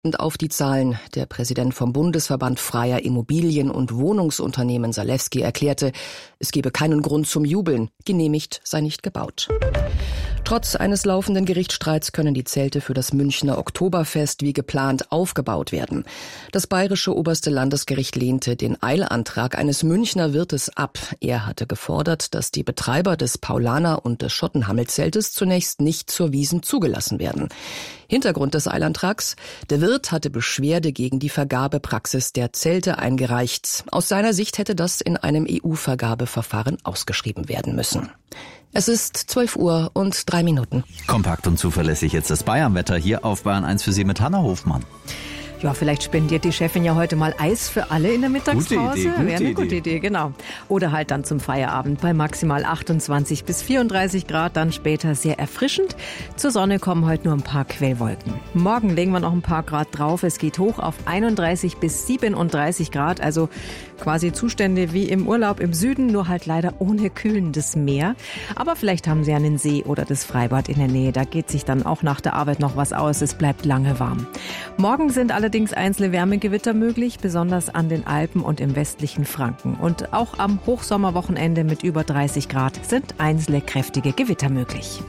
Auf die Zahlen. Der Präsident vom Bundesverband Freier Immobilien- und Wohnungsunternehmen Zalewski erklärte, es gebe keinen Grund zum Jubeln, genehmigt sei nicht gebaut. Trotz eines laufenden Gerichtsstreits können die Zelte für das Münchner Oktoberfest wie geplant aufgebaut werden. Das bayerische oberste Landesgericht lehnte den Eilantrag eines Münchner Wirtes ab. Er hatte gefordert, dass die Betreiber des Paulaner- und des Schottenhamel-Zeltes zunächst nicht zur Wiesn zugelassen werden. Hintergrund des Eilantrags: Der Wirt hatte Beschwerde gegen die Vergabepraxis der Zelte eingereicht. Aus seiner Sicht hätte das in einem EU-Vergabeverfahren ausgeschrieben werden müssen. Es ist 12:03. Kompakt und zuverlässig jetzt das Bayern-Wetter hier auf Bayern 1 für Sie mit Hanna Hofmann. Ja, vielleicht spendiert die Chefin ja heute mal Eis für alle in der Mittagspause. Wäre eine gute Idee, genau. Oder halt dann zum Feierabend bei maximal 28 bis 34 Grad, dann später sehr erfrischend. Zur Sonne kommen heute nur ein paar Quellwolken. Morgen legen wir noch ein paar Grad drauf. Es geht hoch auf 31 bis 37 Grad, also quasi Zustände wie im Urlaub im Süden, nur halt leider ohne kühlendes Meer. Aber vielleicht haben Sie einen See oder das Freibad in der Nähe. Da geht sich dann auch nach der Arbeit noch was aus. Es bleibt lange warm. Morgen sind allerdings einzelne Wärmegewitter möglich, besonders an den Alpen und im westlichen Franken. Und auch am Hochsommerwochenende mit über 30 Grad sind einzelne kräftige Gewitter möglich.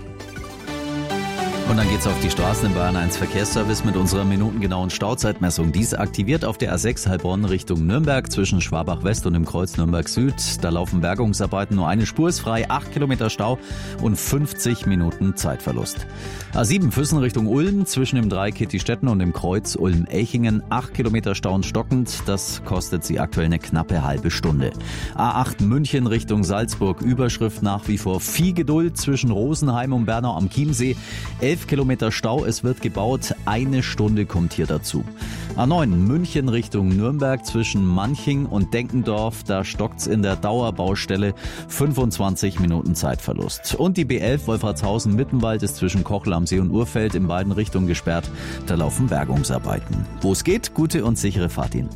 Und dann geht's auf die Straßen im Bayern 1 Verkehrsservice mit unserer minutengenauen Stauzeitmessung. Diese aktiviert auf der A6 Heilbronn Richtung Nürnberg zwischen Schwabach West und dem Kreuz Nürnberg Süd. Da laufen Bergungsarbeiten, nur eine Spur ist frei, 8 Kilometer Stau und 50 Minuten Zeitverlust. A7 Füssen Richtung Ulm zwischen dem Dreieck Kittistetten und dem Kreuz Ulm-Elchingen, 8 Kilometer Stau und stockend. Das kostet Sie aktuell eine knappe halbe Stunde. A8 München Richtung Salzburg, Überschrift nach wie vor viel Geduld zwischen Rosenheim und Bernau am Chiemsee. 11 Kilometer Stau, es wird gebaut, eine Stunde kommt hier dazu. A9 München Richtung Nürnberg zwischen Manching und Denkendorf, da stockt's in der Dauerbaustelle, 25 Minuten Zeitverlust. Und die B11 Wolfratshausen-Mittenwald ist zwischen Kochel am See und Urfeld in beiden Richtungen gesperrt, da laufen Bergungsarbeiten. Wo es geht, gute und sichere Fahrt Ihnen.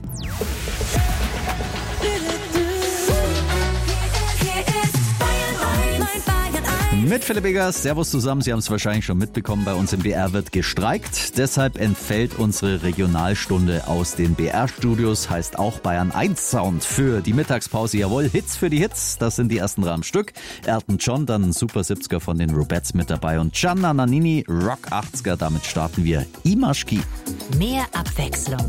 Mit Philipp Eggers, Servus zusammen, Sie haben es wahrscheinlich schon mitbekommen, bei uns im BR wird gestreikt. Deshalb entfällt unsere Regionalstunde aus den BR-Studios, heißt auch Bayern 1 Sound für die Mittagspause. Jawohl, Hits für die Hits, das sind die ersten 3 am Stück. Elton John, dann ein Super 70er von den Rubettes mit dabei und Gianna Nannini, Rock 80er, damit starten wir. Imashki. Mehr Abwechslung